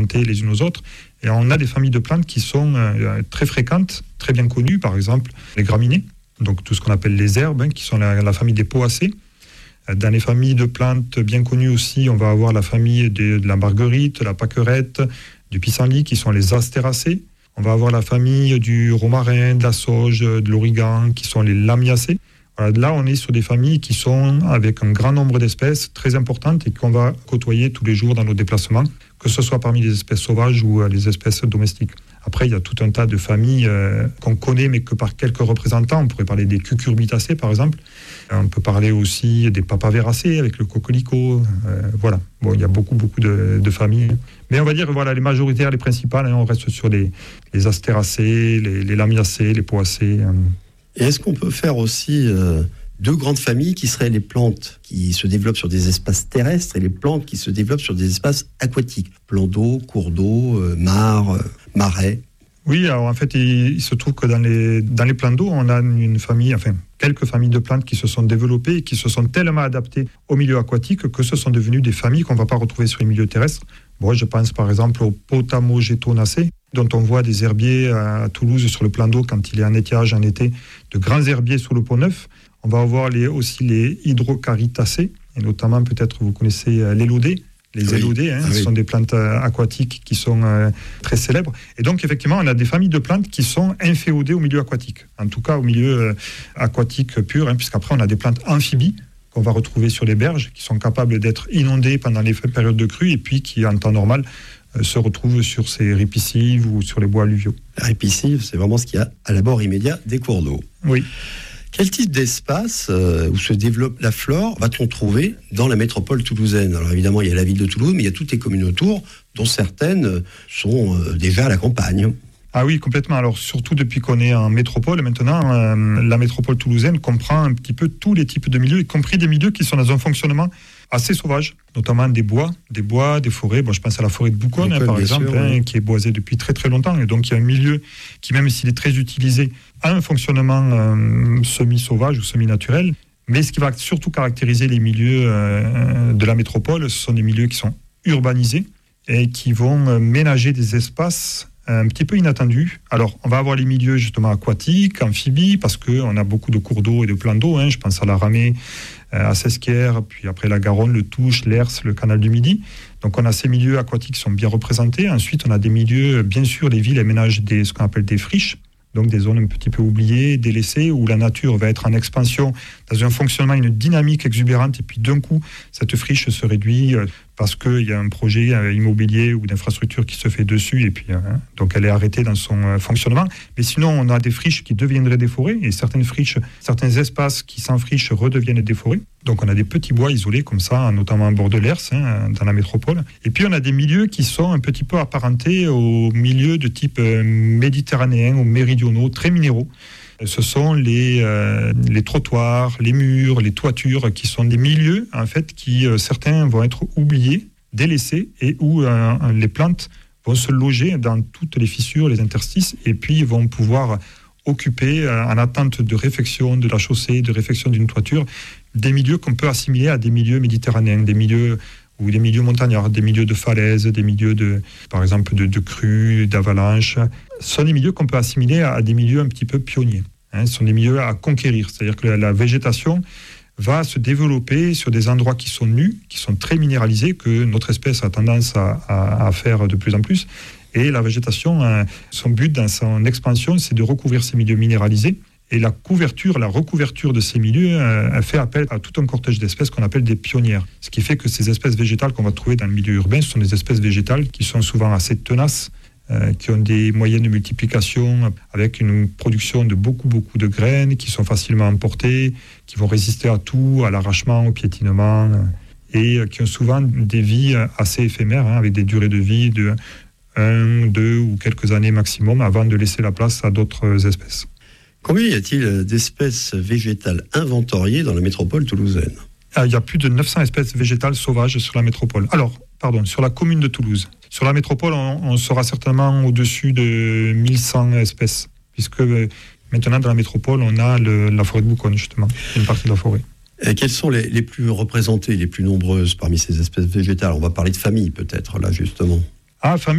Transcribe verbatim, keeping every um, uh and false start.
les unes aux autres. Et on a des familles de plantes qui sont euh, très fréquentes, très bien connues, par exemple les graminées, donc tout ce qu'on appelle les herbes, hein, qui sont la, la famille des poacées. Dans les familles de plantes bien connues aussi, on va avoir la famille de, de la marguerite, la pâquerette, du pissenlit, qui sont les astéracées. On va avoir la famille du romarin, de la sauge, de l'origan, qui sont les lamiacées. Voilà, là, on est sur des familles qui sont avec un grand nombre d'espèces très importantes et qu'on va côtoyer tous les jours dans nos déplacements, que ce soit parmi les espèces sauvages ou les espèces domestiques. Après, il y a tout un tas de familles euh, qu'on connaît, mais que par quelques représentants. On pourrait parler des cucurbitacées, par exemple. On peut parler aussi des papaveracées avec le coquelicot. Euh, voilà. Bon, il y a beaucoup, beaucoup de, de familles. Mais on va dire, voilà, les majoritaires, les principales, hein, on reste sur les, les astéracées, les, les lamiacées, les poacées. Hein. Et est-ce qu'on peut faire aussi euh, deux grandes familles qui seraient les plantes qui se développent sur des espaces terrestres et les plantes qui se développent sur des espaces aquatiques, plans d'eau, cours d'eau, euh, mares, euh, marais? Oui, alors en fait, il, il se trouve que dans les, dans les plans d'eau, on a une famille, enfin, quelques familles de plantes qui se sont développées et qui se sont tellement adaptées au milieu aquatique que ce sont devenues des familles qu'on ne va pas retrouver sur les milieux terrestres. Bon, je pense par exemple aux Potamogétonacées, dont on voit des herbiers à Toulouse sur le plan d'eau quand il est en étiage en été, de grands herbiers sous le Pont Neuf. On va avoir les, aussi les Hydrocaritacées, et notamment peut-être vous connaissez l'élodée. Les oui. élodées, hein, ah, ce oui. sont des plantes euh, aquatiques qui sont euh, très célèbres. Et donc effectivement, on a des familles de plantes qui sont inféodées au milieu aquatique, en tout cas au milieu euh, aquatique pur, hein, puisqu'après on a des plantes amphibies qu'on va retrouver sur les berges, qui sont capables d'être inondées pendant les périodes de crue, et puis qui en temps normal euh, se retrouvent sur ces ripiscives ou sur les bois alluviaux. La ripiscive, c'est vraiment ce qu'il y a à l'abord immédiat des cours d'eau. Oui. Quel type d'espace euh, où se développe la flore va-t-on trouver dans la métropole toulousaine? Alors évidemment, il y a la ville de Toulouse, mais il y a toutes les communes autour, dont certaines sont euh, déjà à la campagne. Ah oui, complètement. Alors surtout depuis qu'on est en métropole, maintenant, euh, la métropole toulousaine comprend un petit peu tous les types de milieux, y compris des milieux qui sont dans un fonctionnement assez sauvage, notamment des bois, des bois, des forêts. Bon, je pense à la forêt de Bouconne, hein, par exemple, sûr, hein, oui. qui est boisée depuis très très longtemps. Et donc il y a un milieu qui, même s'il est très utilisé, a un fonctionnement euh, semi-sauvage ou semi-naturel. Mais ce qui va surtout caractériser les milieux euh, de la métropole, ce sont des milieux qui sont urbanisés et qui vont euh, ménager des espaces un petit peu inattendus. Alors, on va avoir les milieux justement aquatiques, amphibies, parce qu'on a beaucoup de cours d'eau et de plans d'eau. Hein. Je pense à la Ramée, euh, à Sesquières, puis après la Garonne, le Touche, l'Hers, le canal du Midi. Donc, on a ces milieux aquatiques qui sont bien représentés. Ensuite, on a des milieux, bien sûr, les villes aménagent des, ce qu'on appelle des friches, donc des zones un petit peu oubliées, délaissées, où la nature va être en expansion, dans un fonctionnement, une dynamique exubérante, et puis d'un coup, cette friche se réduit euh, parce qu'il y a un projet euh, immobilier ou d'infrastructure qui se fait dessus, et puis euh, donc elle est arrêtée dans son euh, fonctionnement. Mais sinon, on a des friches qui deviendraient des forêts, et certaines friches, certains espaces qui s'enfrichent redeviennent des forêts. Donc on a des petits bois isolés comme ça, notamment à bord de l'Hers, hein, dans la métropole. Et puis on a des milieux qui sont un petit peu apparentés aux milieux de type euh, méditerranéen ou méridionaux, très minéraux. Ce sont les, euh, les trottoirs, les murs, les toitures, qui sont des milieux, en fait, qui, euh, certains vont être oubliés, délaissés, et où euh, les plantes vont se loger dans toutes les fissures, les interstices, et puis vont pouvoir occuper, euh, en attente de réfection de la chaussée, de réfection d'une toiture, des milieux qu'on peut assimiler à des milieux méditerranéens, des milieux ou des milieux montagnards, des milieux de falaises, des milieux de, par exemple, de, de crues, d'avalanches. Ce sont des milieux qu'on peut assimiler à, à des milieux un petit peu pionniers. Hein, ce sont des milieux à conquérir, c'est-à-dire que la, la végétation va se développer sur des endroits qui sont nus, qui sont très minéralisés, que notre espèce a tendance à, à, à faire de plus en plus. Et la végétation, hein, son but dans son expansion, c'est de recouvrir ces milieux minéralisés. Et la couverture, la recouverture de ces milieux euh, fait appel à tout un cortège d'espèces qu'on appelle des pionnières. Ce qui fait que ces espèces végétales qu'on va trouver dans le milieu urbain, ce sont des espèces végétales qui sont souvent assez tenaces, euh, qui ont des moyens de multiplication avec une production de beaucoup, beaucoup de graines, qui sont facilement emportées, qui vont résister à tout, à l'arrachement, au piétinement, et euh, qui ont souvent des vies assez éphémères, hein, avec des durées de vie de un, deux ou quelques années maximum avant de laisser la place à d'autres espèces. Combien y a-t-il d'espèces végétales inventoriées dans la métropole toulousaine? Il y a plus de neuf cents espèces végétales sauvages sur la métropole. Alors, pardon, sur la commune de Toulouse. Sur la métropole, on, on sera certainement au-dessus de mille cent espèces, puisque maintenant, dans la métropole, on a le, la forêt de Bouconne, justement, une partie de la forêt. Et quelles sont les, les plus représentées, les plus nombreuses parmi ces espèces végétales? On va parler de famille, peut-être, là, justement. Ah, famille.